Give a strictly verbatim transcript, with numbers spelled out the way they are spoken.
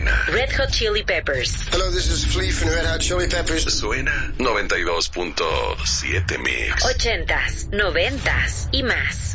suena. Red Hot Chili Peppers. Hello, this is Flea from Red Hot Chili Peppers. Suena noventa y dos punto siete Mix. Ochentas, noventas y más.